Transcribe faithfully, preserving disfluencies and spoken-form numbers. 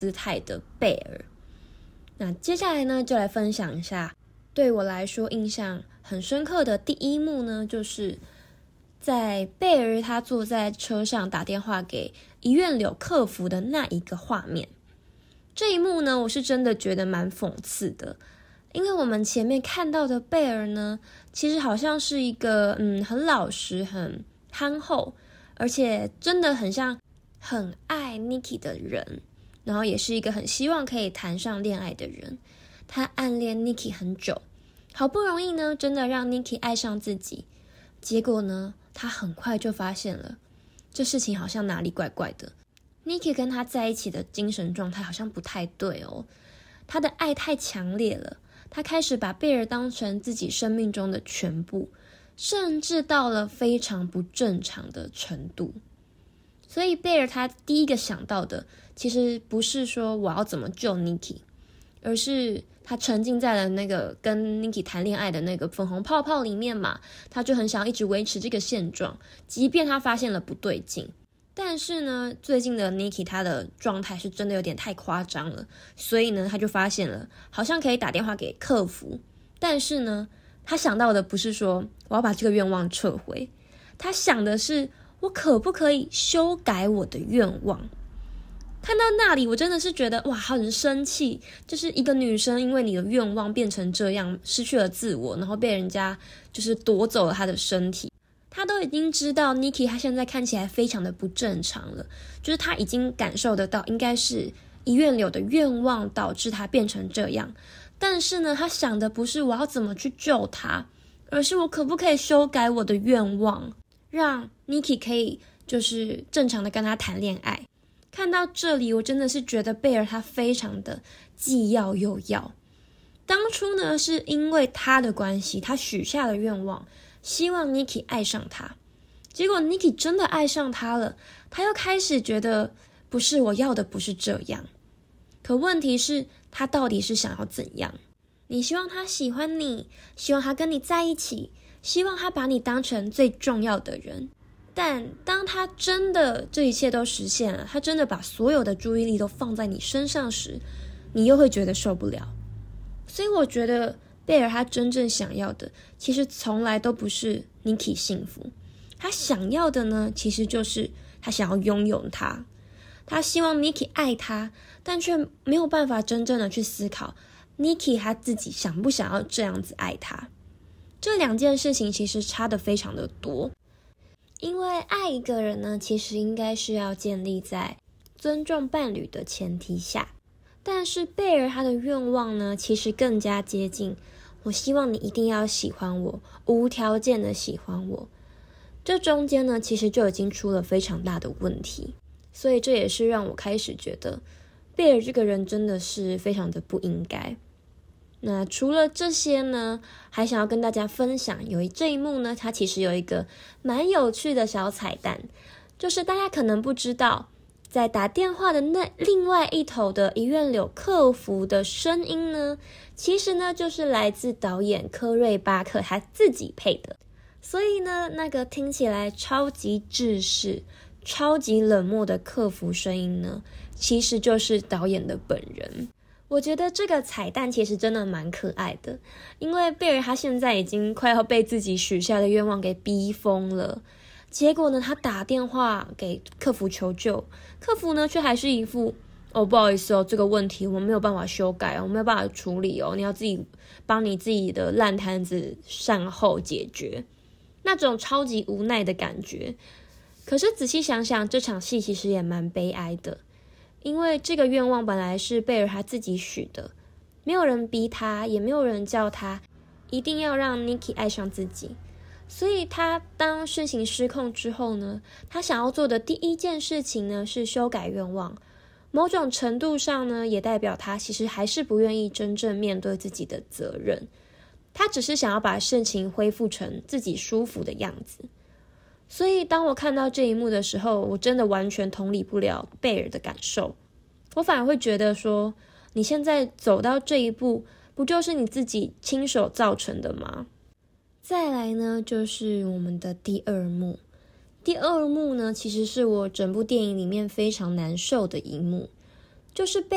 姿态的贝尔。那接下来呢，就来分享一下对我来说印象很深刻的第一幕呢，就是在贝尔他坐在车上打电话给遗愿柳客服的那一个画面。这一幕呢，我是真的觉得蛮讽刺的，因为我们前面看到的贝尔呢，其实好像是一个嗯很老实、很憨厚，而且真的很像很爱 Nikki 的人，然后也是一个很希望可以谈上恋爱的人。他暗恋 Nikki 很久，好不容易呢，真的让 Nikki 爱上自己。结果呢，他很快就发现了，这事情好像哪里怪怪的。Nikki 跟他在一起的精神状态好像不太对哦，他的爱太强烈了，他开始把贝尔当成自己生命中的全部，甚至到了非常不正常的程度。所以贝尔他第一个想到的，其实不是说我要怎么救 Nikki， 而是他沉浸在了那个跟 Nikki 谈恋爱的那个粉红泡泡里面嘛，他就很想一直维持这个现状，即便他发现了不对劲。但是呢，最近的 Nikki 她的状态是真的有点太夸张了，所以呢，他就发现了好像可以打电话给客服。但是呢，他想到的不是说我要把这个愿望撤回，他想的是我可不可以修改我的愿望。看到那里我真的是觉得哇，很生气，就是一个女生因为你的愿望变成这样，失去了自我，然后被人家就是夺走了她的身体。他都已经知道 Nikki 他现在看起来非常的不正常了，就是他已经感受得到应该是遗愿柳的愿望导致他变成这样。但是呢，他想的不是我要怎么去救他，而是我可不可以修改我的愿望，让 Nikki 可以就是正常的跟他谈恋爱。看到这里，我真的是觉得贝尔他非常的既要又要。当初呢，是因为他的关系，他许下了愿望，希望 Nikki 爱上他。结果 Nikki 真的爱上他了，他又开始觉得不是，我要的不是这样。可问题是，他到底是想要怎样？你希望他喜欢你，希望他跟你在一起，希望他把你当成最重要的人。但当他真的这一切都实现了，他真的把所有的注意力都放在你身上时，你又会觉得受不了。所以我觉得贝尔他真正想要的其实从来都不是 Nikki 幸福，他想要的呢，其实就是他想要拥有他。他希望 Nikki 爱他，但却没有办法真正的去思考 Nikki 他自己想不想要这样子爱他。这两件事情其实差得非常的多。因为爱一个人呢，其实应该是要建立在尊重伴侣的前提下。但是贝尔他的愿望呢，其实更加接近我希望你一定要喜欢我，无条件的喜欢我。这中间呢，其实就已经出了非常大的问题。所以这也是让我开始觉得贝尔这个人真的是非常的不应该。那除了这些呢，还想要跟大家分享，有一这一幕呢，它其实有一个蛮有趣的小彩蛋，就是大家可能不知道，在打电话的那另外一头的遗愿柳客服的声音呢，其实呢就是来自导演科瑞巴克他自己配的。所以呢，那个听起来超级制式、超级冷漠的客服声音呢，其实就是导演的本人。我觉得这个彩蛋其实真的蛮可爱的，因为贝尔他现在已经快要被自己许下的愿望给逼疯了。结果呢，他打电话给客服求救，客服呢却还是一副哦不好意思哦，这个问题我没有办法修改哦，我没有办法处理哦，你要自己帮你自己的烂摊子善后解决，那种超级无奈的感觉。可是仔细想想，这场戏其实也蛮悲哀的。因为这个愿望本来是贝尔他自己许的，没有人逼他，也没有人叫他一定要让 Nikki 爱上自己。所以他当事情失控之后呢，他想要做的第一件事情呢是修改愿望。某种程度上呢，也代表他其实还是不愿意真正面对自己的责任，他只是想要把事情恢复成自己舒服的样子。所以当我看到这一幕的时候，我真的完全同理不了贝尔的感受。我反而会觉得说，你现在走到这一步，不就是你自己亲手造成的吗？再来呢，就是我们的第二幕。第二幕呢，其实是我整部电影里面非常难受的一幕，就是贝